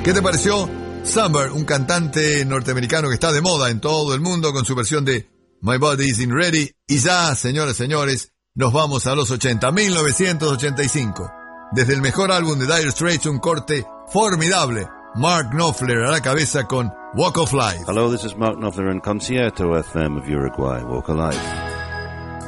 ¿Qué te pareció Summer, un cantante norteamericano que está de moda en todo el mundo con su versión de My Body Isn't Ready? Y ya, señores, señores, nos vamos a los 80, 1985. Desde el mejor álbum de Dire Straits, un corte formidable. Mark Knopfler a la cabeza con Walk of Life. Hello, this is Mark Knopfler and Concierto FM of Uruguay, Walk of Life.